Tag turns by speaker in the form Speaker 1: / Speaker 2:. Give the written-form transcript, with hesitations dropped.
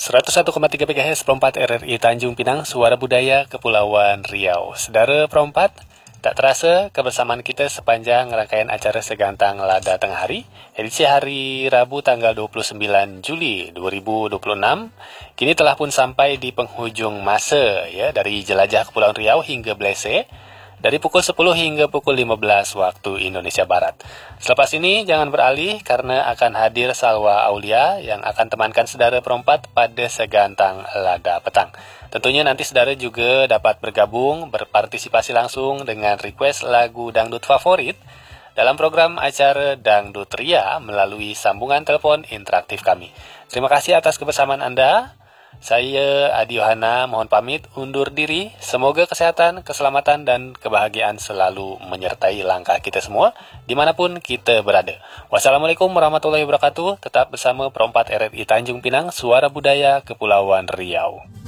Speaker 1: 101,3 MHz Perompat RRI Tanjung Pinang, Suara Budaya Kepulauan Riau. Saudara Perompat, tak terasa kebersamaan kita sepanjang rangkaian acara Segantang Lada Tengah Hari, edisi hari Rabu tanggal 29 Juli 2026, kini telah pun sampai di penghujung masa ya, dari jelajah Kepulauan Riau hingga Blese, dari pukul 10 hingga pukul 15 waktu Indonesia Barat. Selepas ini jangan beralih karena akan hadir Salwa Aulia yang akan temankan saudara Perompat pada Segantang Lada Petang. Tentunya nanti saudara juga dapat bergabung, berpartisipasi langsung dengan request lagu dangdut favorit dalam program acara Dangdut Ria melalui sambungan telepon interaktif kami. Terima kasih atas kebersamaan Anda. Saya Adi Yohana mohon pamit undur diri. Semoga kesehatan, keselamatan, dan kebahagiaan selalu menyertai langkah kita semua dimanapun kita berada. Wassalamualaikum warahmatullahi wabarakatuh. Tetap bersama Perompat RRI Tanjung Pinang, Suara Budaya Kepulauan Riau.